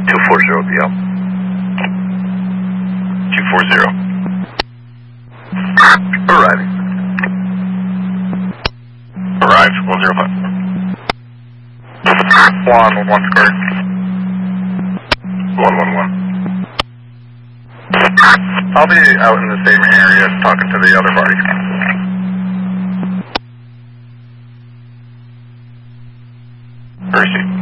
240 PL. 240. Arriving. Arrived, 105. 111 squared. 111. I'll be out in the same area talking to the other parties. Mercy.